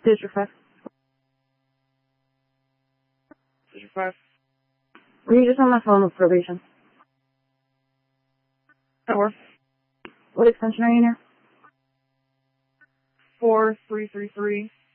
District 5. District 5. Were you just on my phone with probation? That works. What extension are you near? 4333.